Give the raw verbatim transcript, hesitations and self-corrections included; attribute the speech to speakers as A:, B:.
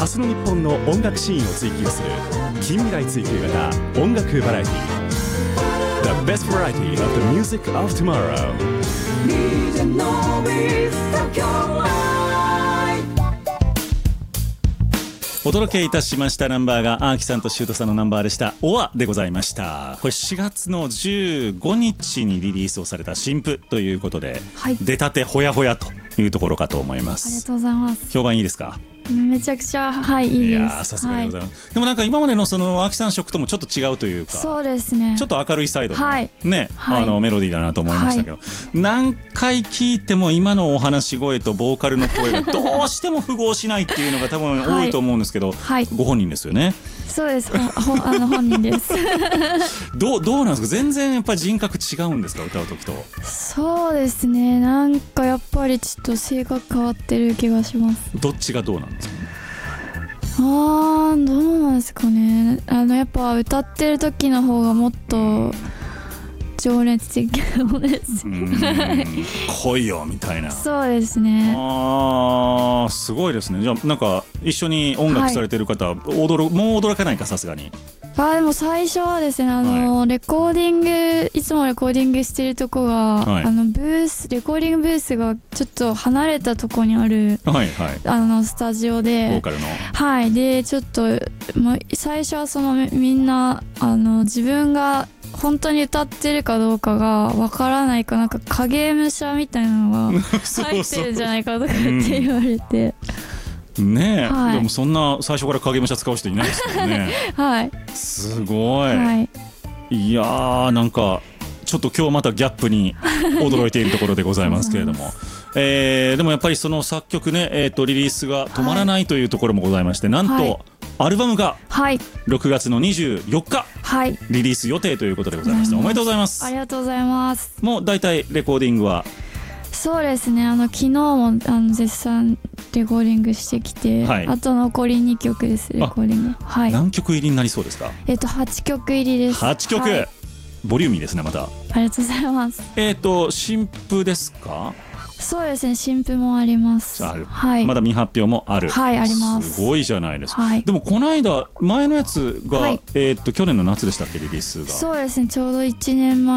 A: 日の日本の音楽シーンを追求する近未来追求型音楽バラエティ The best variety of the music of tomorrow。 お届けいたしましたナンバーがアーキさんとシュートさんのナンバーでした。オアでございました。これしがつのじゅうごにちにリリースをされた新譜ということで、はい、出たてほやほやというところかと思います。
B: ありがとうございます。
A: 評判いいですか？
B: めちゃくちゃはいいいです。い
A: やさすがでございます、はい、でもなんか今までのそのアキさん色ともちょっと違うというか、
B: そうですね、
A: ちょっと明るいサイドの、
B: はい
A: ね、
B: はい、
A: あのメロディーだなと思いましたけど、はい、何回聞いても今のお話し声とボーカルの声がどうしても符合しないっていうのが多分多いと思うんですけど、はい、ご本人ですよね。
B: そうです、ほほあの本人です
A: どう、どうなんですか？全然やっぱり人格違うんですか？歌う時と。
B: そうですね、なんかやっぱりちょっと性格変わってる気がします。
A: どっちがどうなんですかね？
B: あー、どうなんですかね。あのやっぱ歌ってる時の方がもっと情熱的なです
A: 来いよみたいな。
B: そうですね。
A: あー、すごいですね。じゃあなんか一緒に音楽されてる方、はい、驚もう驚かないか、さすがに。
B: あ、でも最初はですね、あの、はい、レコーディングいつもレコーディングしてるとこが、はい、あのブースレコーディングブースがちょっと離れたとこにある、はいはい、あのスタジオで、
A: ボーカルの、
B: はいでちょっと、ま、最初はそのみんなあの自分が本当に歌ってるかどうかがわからないか、なんか影武者みたいなのが入ってるんじゃないかとかって言われて
A: ねえ、はい、でもそんな最初から影武者使う人いないですよね
B: はい
A: すごい、
B: はい、
A: いやー、なんかちょっと今日またギャップに驚いているところでございますけれどもえー、でもやっぱりその作曲ね、えー、とリリースが止まらないというところもございまして、はい、なんと、はい、アルバムがろくがつのにじゅうよっか、はい、リリース予定ということでございました。おめでとうございます。
B: ありがとうございます。
A: もうだいたいレコーディングは？
B: そうですね、あの昨日もあの絶賛レコーディングしてきて、はい、あと残りにきょくです。レコーディング、はい、
A: 何曲入りになりそうですか？
B: えっとはちきょく入りです。
A: はちきょく、はい、ボリューミーですね。またあ
B: りがとうございます。
A: えっと新譜ですか？
B: そうですね、新譜もあります。
A: ある、
B: はい、
A: まだ未発表もある。
B: はい、あります。
A: すごいじゃないですか、
B: はい、
A: でもこの間前のやつが、
B: はい、
A: えー、っと去年の夏でしたっけ、リリースが。
B: そうですね、ちょうどいちねんまえ